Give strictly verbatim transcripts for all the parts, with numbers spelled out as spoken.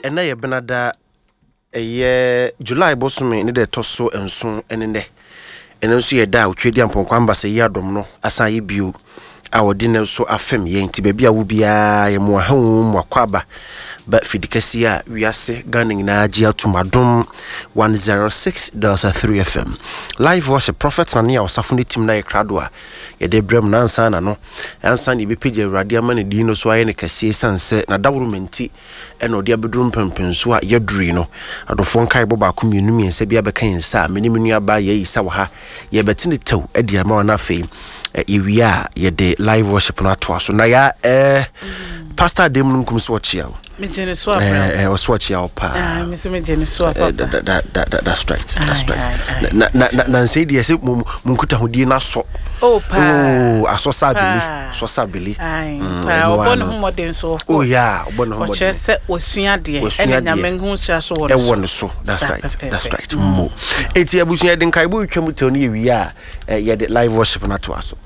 ena ye benada eye July bosume ne de toso enso enene ene nso ye da otwedi amponko ambasa yi adom no asan ye bio a wodi ne so afem ye nti ba bia wo bia ye mo ahu mo akwaba ba fidikasi a wiase Ghana nyina agi atumadom one oh six point three F M live worship prophets na ne osafo ne tim na ye krado a ye de brem na ansa na no ansa ne be page awurade amane di no so aye ne kase sanse na dawro menti e no de abedrum pempenso a ye duri no adofo nkai boba ko mienu miensa bia be kan sa meni menu aba ye isa wa ha ye betine tew e de ama na fe ewia ye de live worship na to aso na ya eh pastor dem nkum so chia me jene so apa eh eh so chia pa ah me se me jene so apa that that that's right that's right na na na say dey say munkuta hodi na so oh pa oh aso sabili so sabili ai pa obon ho modern so oh yeah obon ho modern o chese osua de e nyame hu sia so won e won so that's right that's right mo eti abusua de nkai bo twam tew ne wi a ye de live worship na to aso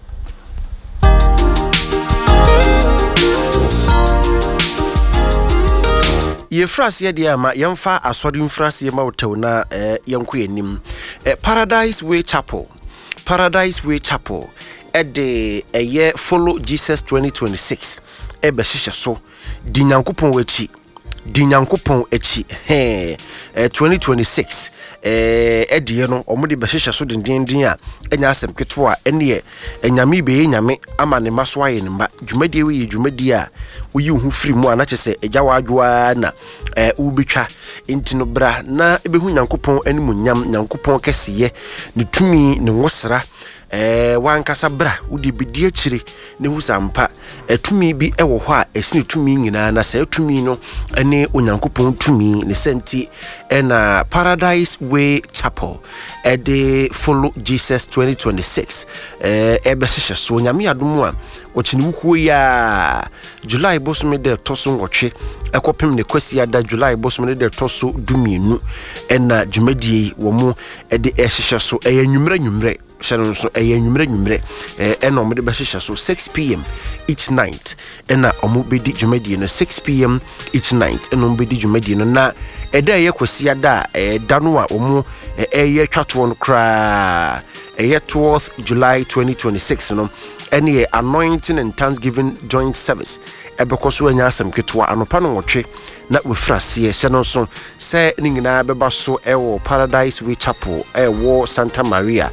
ye frase ye dia ma yemfa asori mfrase ma wotew na eh yenko yanim eh, Paradise Way Chapel Paradise Way Chapel e de eye follow Jesus twenty twenty-six e be hihye so di nyankopon wachi di nyankopon achi he eh, twenty twenty-six eh edie no omode be hihye so dindindin a enya asem ketwo a ene ye enyame be nyame ama ne maso aye ne mba dwumadi we dwumadi a uyi hu free mu ana chese eja wadwoa na eh ubetwa intino bra na ebehu nyankopon animunyam nyankopon kesiye ne tumi ne wosra eh wankasa bra udi bidie chire ne husampa etumi bi ewo ho a esine tumi nyina na se tumi no ene onyankopon tumi ne senti ena Paradise Way Chapel e de follow Jesus twenty twenty-six eh ebe hihye so nyame adom a ochini wukuo ya July bosume de toso ngotwe ekopem ne kwasi ada July bosume de toso dumienu ena dwumadie wo mu e de ehihye so e nwumre nwumre shanon so e nwumre nwumre eh ena omo de be hihye so six p m each night ena omo be di dwumadie no six p m each night ena omo be di dwumadie no na e da ye kwasi ada e da no a omo e ye twato no kra e twelfth July twenty twenty-six no any anointing and thanksgiving joint service ebekoso anya asem ketwa anopa no wotwe na wefrase se no so se ni nyina beba so ewo Paradise Way Chapel ewo Santa Maria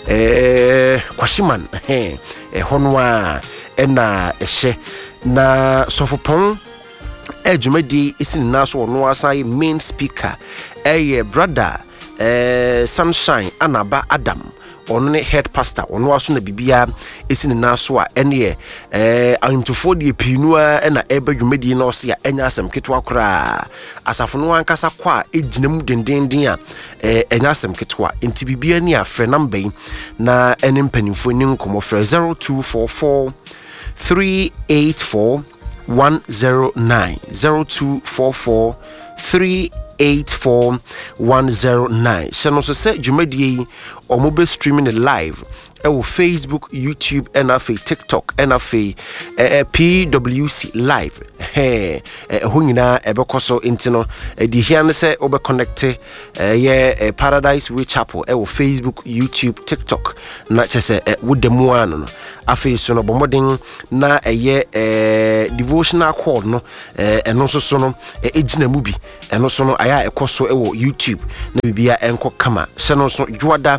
eh kwashiman eh hono a ena ehye na sofopon ejumadi isini naso no asai main speaker eh brother eh Sunshine Anaba Adam ono ne head pastor ono aso na bibia esine naso a ene eh antufo de pinu a na ebadwumadi na oso ya enya asem ketwa kora asafo no ankasa kwa eginam dendenden a eh enya asem ketwa enti bibia ni afre number na ene mpanimfo ni nkomo frɛ zero two four four three eight four one zero nine zero two four four three eight four one zero nine. Channel so say dwumadie o mo be streaming it live e wo Facebook, YouTube and afi TikTok and afi eh, P W C live he ho nyina e be koso intino di hia ne say obe connect eh ye Paradise Way Chapel e wo Facebook, YouTube, TikTok na chese wo demu anu no afi so no bomodin na eye eh devotional call no eh eno so so no e gina mu bi eno so no aya ekoso e wo YouTube na bibia enko kama se no so dwoada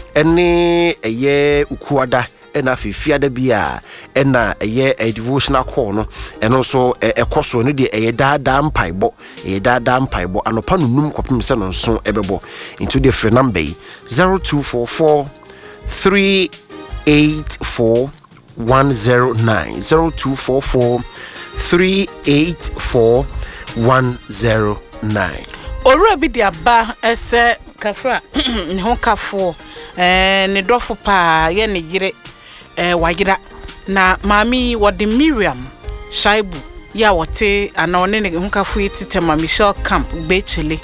ene eye ukuada ena fifiada bia ena eye a devotional call no eno so ekoso no de eye daada mpaibo eye daada mpaibo anopa no num kopem se no so ebebo into the free number zero two four four three eight four one zero nine zero two four four three eight four one zero nine. Ora bi dia ba ese kafra ne ho kafo eh ne dofo pa ye ne yire eh wagira na mami wode Miriam Shaibu ya wote ana one ne ho kafo yititema Michelle Camp Bechele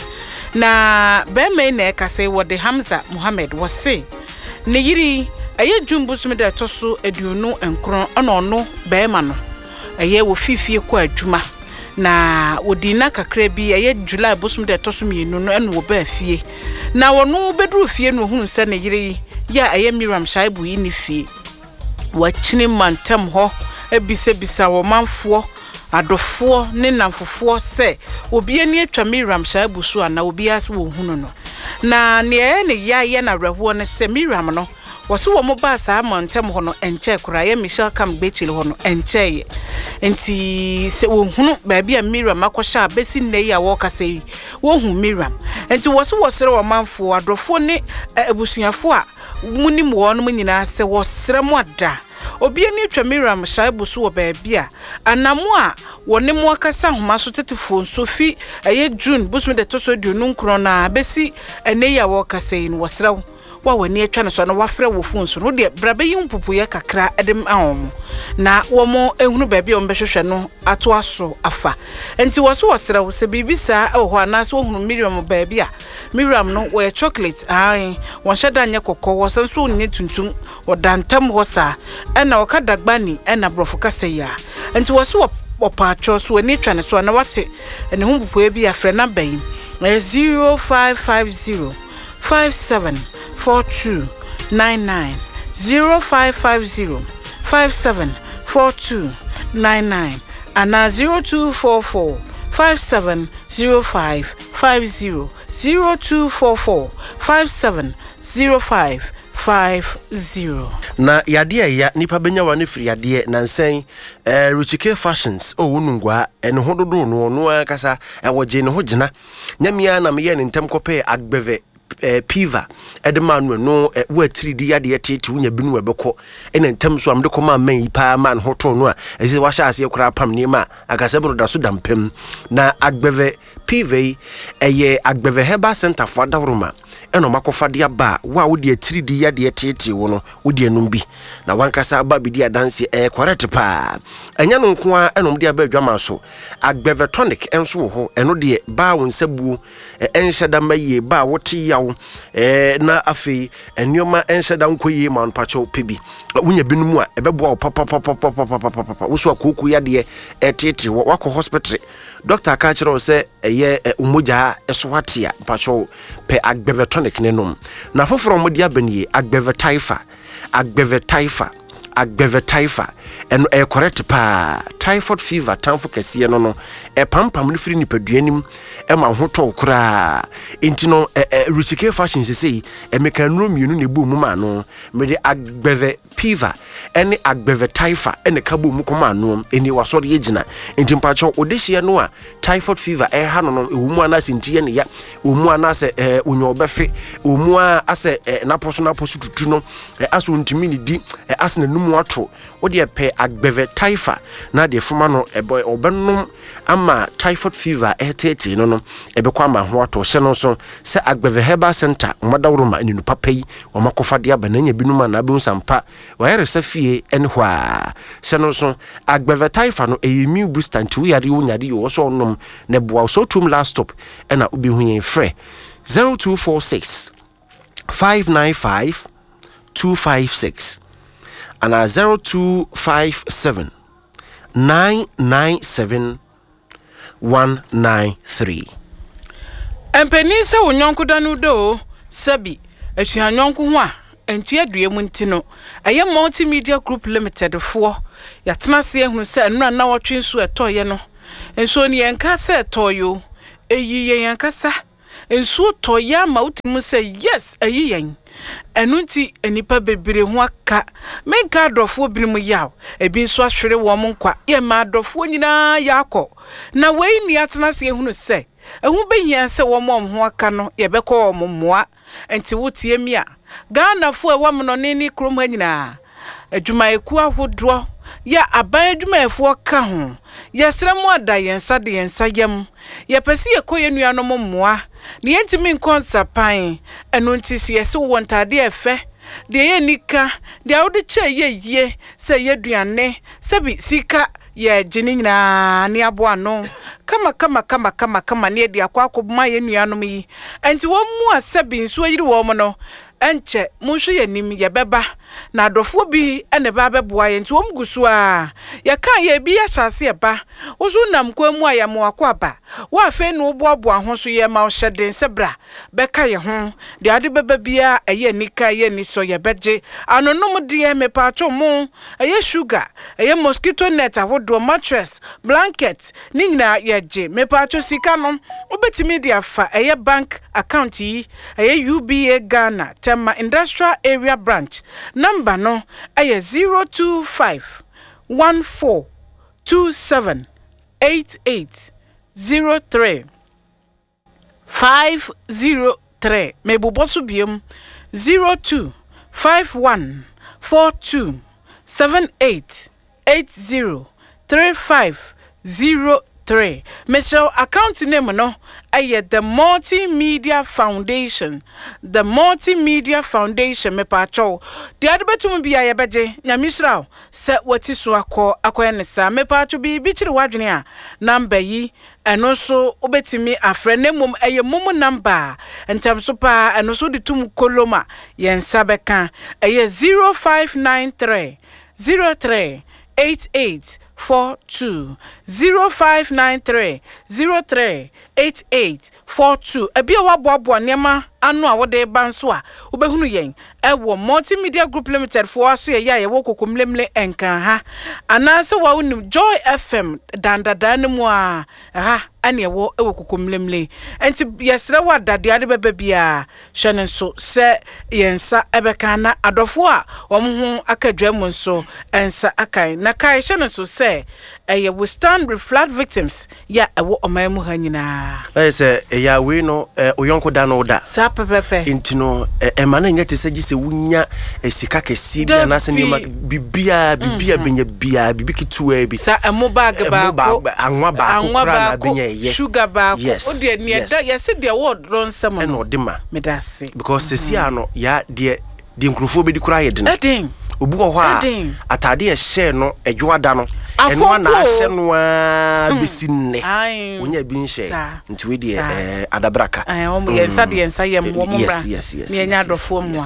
na be me na e kase wode Hamza Muhammad wose ne yiri eye jumbu sum de toso aduonu enkron ana ono be ma no eye wo fifie ko adwuma na odina kakra bi aye July bosom de tosom yenu no eno wo ba fie na wono bedru fie no hunu se ne yire ya aye Miriam Shaibu yi ni fie wachini mantem ho ebise bisa wo manfo adofo ne namfofo se obi ani atwa Miriam Shaibu so ana obi as wo hunu no na ne ne ya ye na reho ne se Miriam no waso wo mo ba sa mantem ho no enche kura ye Michelle Kam Bechile ho no enche enti se wo hunu ba bia Miriam akosha besi ne ya wo kasa yi wo hu Miriam enti waso wo sere wo manfo adofo ne ebusuafo a munim wo no nyina se wo sere mo ada obi ani atwa Miriam Shaibu so wo ba bia anamo a woni mo akasa homa so tetefo Sophie eye June busme de toso du nunkro na besi ene ya wo kasa yi no wo sere wa wani atwa no so no wafre wo phone so no de brabe yi mpupu ye kakra edem ahom na wo mo ehunu ba bia o mbehwehwe no ato aso afa enti wo so wo sere wo se bibisa e ho anas wo hunu Miriam ba bia Miriam no wo chocolate ai won sheda nya kokko wo san so nye tuntun wo dantam ho sa e na wo kadagba ni e na brofo kasa ya enti wo so wo paacho so ani twa ne so na wate ene hu mpupu bia frɛ na bayi zero five five zero five seven four two nine nine zero five five zero five seven four two nine nine and zero two four four five seven zero five five zero zero two four four five seven zero five five zero. Na yade ya nipa benya wane firi yade na nsen eh Richike Fashions o wonungwa ene hododo no no kasa e woje ne ho gina nyamia na me ye ne ntem kope agbeve eh piva edemanu no wa three D yade tete wunya binu webekọ ene ntem so amde koma man yi pa man hoto no a ese wa sha ase kura pam ni ma akase bro da so dampem na agbeve piva eye agbeve heba center for davroma eno makofa dia ba wa wodi three D yade tete wo no wodi enum bi na wankasa ba bi dia dance eh correct pa enya no nko a eno dia ba adwama so agbeve tonic enso wo ho eno de ba won sabuo enhyeda maye ba wote yawo eh na afi enioma enhyeda nkoye man pacho pebi wunya binum a ebebo a papa papa papa papa wo so akoku yade etete wakọ hospital doctor ka kire o se eye umoja eso hatia pacho pe agbeve tonic nenom na foforo mo dia banie agbeve taifa agbeve taifa agbeve taifa eno e correct pa typhoid fever tanfo kese no no e pampam no firi nipaduanim e ma hoto kura intino Richike Fashions sei e meka nro mienu ne bu mu ma no me de agbeve fever ene agbeve taifa ene kabo mu koma no eni wasori yegina intimpacho odehie no a typhoid fever e ha no no ewumu anase ntie ne ya ewumu anase eh onyo obefe ewumu ase naposo naposo tutu no aso ntimi ne di asena numu ato odi pe agbeve taifa na de fuma no eboy obenum ama typhoid fever etete no no ebekwa ma ho ato hye no so se agbeve herbal center madawroma eninu papai o makofa de abananya binuma na be sampa wayere safie enhwa hye no so agbeve taifa no eyimi booster nti yare wonyare yo so onom ne boa so tum last stop ena obi hu yen frɛ zero two four six five nine five two five six and a zero two five seven nine nine seven one nine three. Empeni se wonyonko danu do sabi atuanyonko ho a entu adue mu ntino aye multimedia group limited fo yatena se ehunu se enu na wotwe nso etoye no enso ni yenka se etoyo eyi yenkasa enso toya ma utimu se yes eyi yen enunti enipa bebere ho aka menka adofo binimu yaw ebi nso ahwere wo mo nkwa ye ma adofo nyina yakọ na wei ni atena se ehunu se ehu behia se wo mo ho aka no ye bekọ wo mo moa enti wotie mi a Ghana fo e wo mo no ni krom ha nyina adwuma eku ahodo ya aban adwuma efo ka ho yesre mo ada yensa de yensa yam ye pese ye koye nua no mo moa ni entimi nkonsa pan eno ntisi yese wo ntade efe de ye nika de awde che ye ye se ye duane se bi sika ye jini na ni aboa no kama kama kama kama kama ne de akwa akobma ye nuanom yi enti wo mu asabi nso yiri wo mo no enche munhwe yanim ye beba na adofo bi ene ba beboa ye nti wo mgusu a ye kan ye bi ya chase ye ba ozu nam kwa mu ayamo akwa ba wa afi no boaboa ho so ye ma hyeden sebra beka ye ho de ade beba bia eye nika ye ni so ye beje anonom de me pa to mu eye sugar eye mosquito net ahodo mattress blanket ni nyina ye je me pa to sika no obetimi de afa eye bank account yi eye U B A Ghana Tema Industrial Area Branch number no eye zero two five one four two seven eight eight zero three five zero three me bobosu biom zero two five one four two seven eight eight zero three five zero three. Mister account name no aye the Multimedia Foundation. The Multimedia Foundation me pacho. The other betum be aye beje nyamisra se wati so akọ akọ ne sa me pacho bi bi chiri wadwene a number yi eno so obetimi afre ne mum aye mum number entam so pa eno so ditum koloma yen sabeka aye zero five nine three zero three eight eight four two zero five nine three zero three eight eight four two ebi wa boabo nema anu a wode ban so a obehunu yen ewo Multimedia Group Limited for aso ye ya ye wo kokomlemle enkan ha anase wa unim Joy F M dandada ne mu a ha ane wo ewo kokomlemle enti yesre wa dade ade beba bia hwene so se yensa ebeka na adofo a wom ho akadwa mu so ensa akai na kai hwene so se eye we stand with flood victims ya ewo omamu ha nyina eh se ya we no oyonko da no da sa pepepe enti no e ma na nyete se gise wunya esika kesi bia na se nyoma bibia bibia benya bia bibi kitua bi sa emo bag ba ko anwa ba ko kra na benya ye sugar ba ko o de ne da yesi de word ron sem no e no me da se because sesi ano ya de de nkrofo be di kura ye de edin obu ho a atade ye share no edwoada no eno na ahye no a besinne onya bi nhye nti we de adabraka eh omo ye nsa de nsa ye mo mo bra me nya adofo mo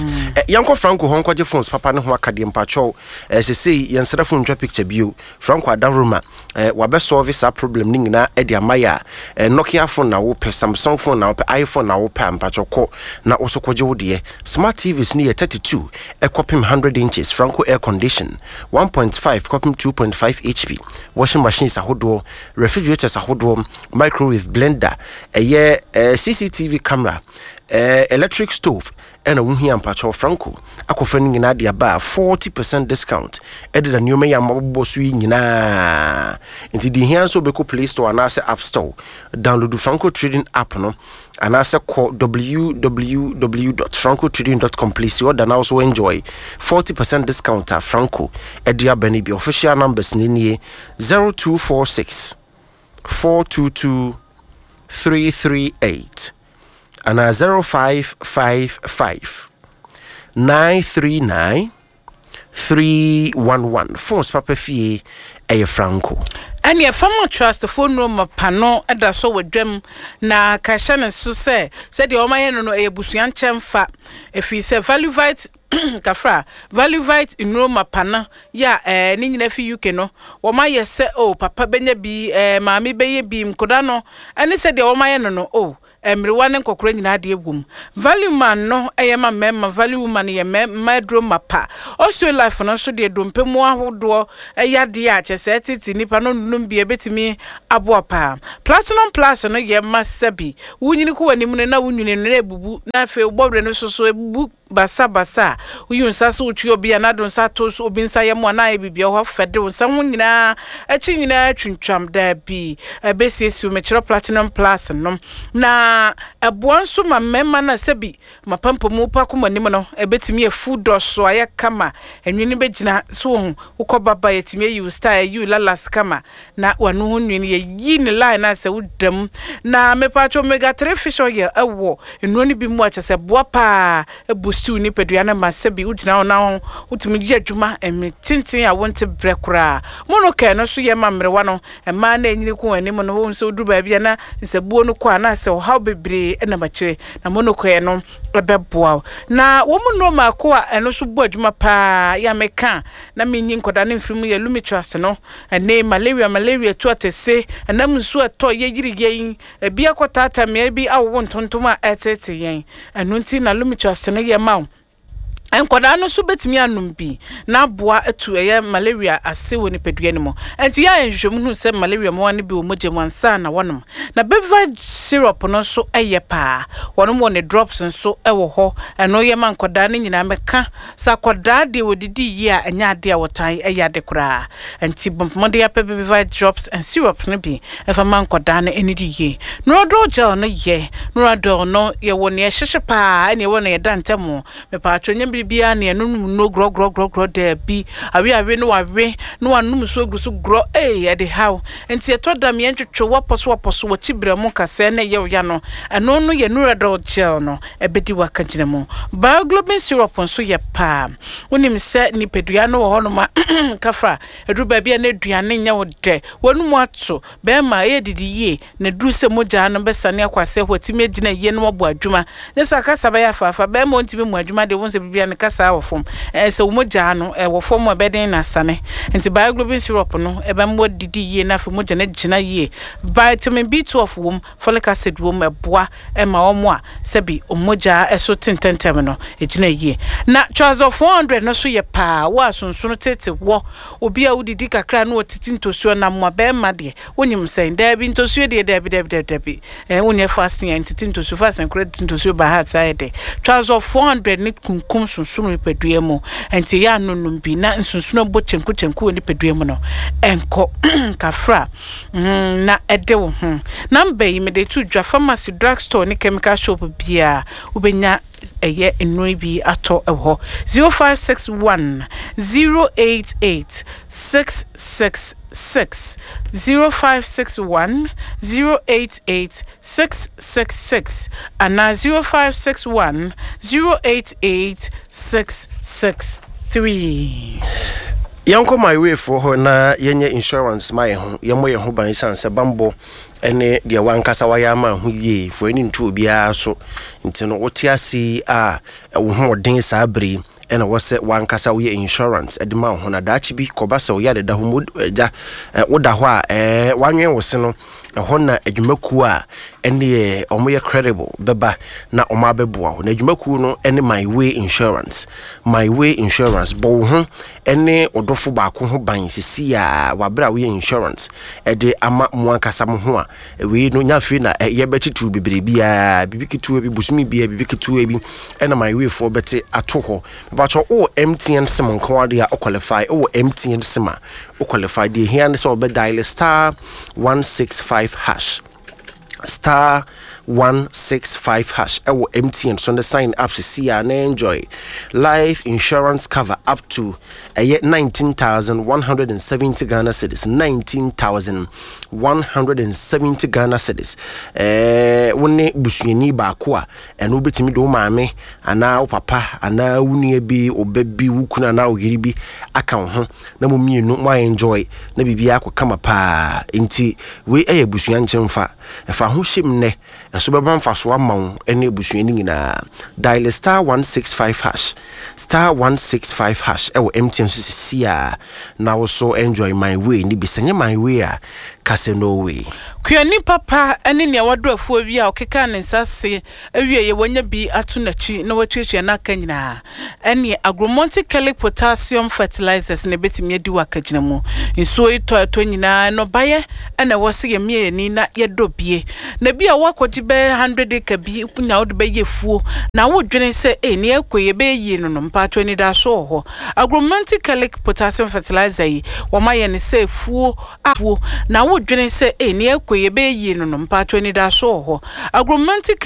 a yanko Franco honkoje phones papa ne ho akade mpacho sesei yensrafo ntwa picture bio Franco adaroma wabe solve sa problem ni nyina e de amaya Nokia phone na wo pe Samsung phone na wo pe iPhone na wo pe mpacho ko na osokoje wo de smart T Vs ni ye thirty-two e copy one hundred inches Franco air condition one point five copy two point five H P washing machines ahodo refrigerators ahodo microwave blender eye C C T V camera electric stove and a wuhi ampacho Franco akofani nyina de aba forty percent discount edda nyoma ya mabbo so nyina nti di hian so be ko Play Store na se App Store download Franco Trading app no and I say call w w w dot franco trading dot com please order and also enjoy forty percent discount at Franco Edia Benibi official numbers ni zero two four six four two two three three eight and a zero five five five nine three nine three one one phones papa fie eye Franco and your family trust the phone room pano eda so wedwam na ka hye so say said the omaye no no e busuan chemfa if he say value vite kafra value vite in Roma pana ya eh ni nyina fi U K no wo ma ye say oh papa benya bi eh maami beye bi mkoda no ene said the omaye no no oh emrewane nkokora nyina de egum value man no eyema mema value woman ye medro mapa also life no so de dompemu ahodo eya de a chese titi nipa no num bia betimi aboapa platinum plus no ye masabi wunyini ko wani mu na wunyini no ebubu na afi obobre no so so ebubu basa basa uyun sase utwi obi na don sa to so obi nsa ye mo na bibia ho fede nsa ho nyina achi nyina twintwam da bi ebesiesi o mechiro platinum plus no na abuanso ma mema na sebi mapampomu pa ko manim no ebetimi e food so aye kama enwini begina so ukobaba yetimi you style you lalas kama na wanu ho nwini ye yi ni line na se wudam na mepacho omega three fish oil ewo enwoni bi mu acha se boa pa ebus stew ni pedua na masebi ugina ona ho utumi gye adwuma em tintin a wonte brekora monoke no so ye mamrewa no ema na enyini ko anim no ho nso du ba bia na nsabuo no kwa na se how bebre na makire na monoke no ebeboa na wo mu no mako a eno so bu adwuma pa ya meka na menyi nkoda ne mfirimu ye lumi trust no ene malaria malaria to atese enam nso ato ye yiri yen ebia kotata me bi awo ntontom a etete yen eno nti na lumi trust no ye ma enkoda no so betimi anum bi na boa atu eye malaria ase woni pedua ni mo enti ya enhwem hu se malaria mo wane bi o moje mansa na wonom na beva syrup no so eye pa wonom woni drops nso ewo ho eno ye man koda ni nyina meka sa koda de wodidi ye a enya ade a wotan eye ade kura enti bompomode ya pe beva drops and syrup no bi efa man koda na enidi ye no do gel no ye no do no ye woni e hyehye pa ene woni ye dantemo me pa atwonye bia ne no no gro gro gro gro de bi awe awe no awe no anum so gro so gro eh e de how enti etoda me ntwetwe waposo waposo wachibira mu kase na ye ya no eno no ye no red gel no ebedi waka gina mu bioglobin syrup nso ye pa wonim se ni pedua no ho no ma kafra edu ba bia na aduane nya wo de wonu mu ato be ma ye didi ye na duru se moja no besane akwase hwatime gina ye no bo adwuma nyesa kasa ba ya fa fa be ma ontime mu adwuma de wonse bibia kasa wofom eh so moja no eh wofom obeden na sane enti bioglobin syrup no eba mo didi ye na fa moja na gina ye vitamin B twelve wom folic acid wom eboa e ma omo a sebi omoja eso tententem no e gina ye na trouser four hundred no so ye pa wa sunsun tete wo obi a udidi kakra no otiti ntosuo na mo be ma de wonyim sen da bi ntosuo de da bi da bi da bi eh wonye fasting ya ntiti ntosuo fasting credit ntosuo ba hat side trouser four hundred ni kunkum sunsun pedua mu enti ya nonum bi na sunsun bo chenku chenku ni pedua mu no enko kafra mm, na ede wo hu number yi me de tu dwa pharmacy drugstore ni chemical shop bia ubenya eye enoi bi ato eho zero five six one zero eight eight six six six zero five six one zero eight eight six six six and zero five six one zero eight eight six six three. Yanko my way for her na yenye insurance my ho yemo ye ho ban san se bambo ene de wankasa waya ma ho ye for any ntu bia so ntino wotiasi a wo ho den sa bri ena wose wankasa wo ye insurance edima ho na dachi bi kobasa wo ya de da ho mod ja woda ho a eh wanwen wo se no ho na adwumaku a ene omo ye credible beba na omo abeboa ho na adwumaku no ene my way insurance my way insurance bo ho ene odofo ba ko ho ban sisi a wabra wo ye insurance ede ama mo ankasa mo ho a we no nya fi na ye betitu bibire bia bibikitu bi busumi bia bibikitu bi ene my way for beti ato ho but o M T N sim nko ade a qualify o M T N sim a o qualify de here and so be dial star one six five hash star one six five hash ewo M T N so the sign up to see and enjoy life insurance cover up to a yet nineteen thousand one hundred seventy Ghana cedis nineteen thousand one hundred seventy Ghana cedis eh woni busuani ba ko a eno betimi do maame ana papa ana wuni bi obabi wukuna na ogiri bi aka ho na mo mienu mo enjoy na bibia akokama pa enti we eye busuan nchemfa efa ho hyem ne so beba mfa so amawo ene busuani nyina dial star one six five hash star one six five hash ewo M T N so sia na wo so enjoy my way ni bisanye my way a kase no way kuani papa ene ne wado afu wi a okeka ne nsase awie ye wonya bi atunachi na watwetwe na aka nyina ene agromontic chelic potassium fertilizers ne betimi adi waka gina mu nso ito to nyina no baye ene wose ye mie ni na ye dobie na bi a wakoji be one hundred ka bi kunya wo be ye fuo na wo dwene se e ne ekoye be yi no no mpa to ni da so ho agromontic chelic potassium fertilizer yi wo ma ye ne se fuo afuo na wo dwene se e ne ekoye be yi no no mpa to ni da so ho agromontic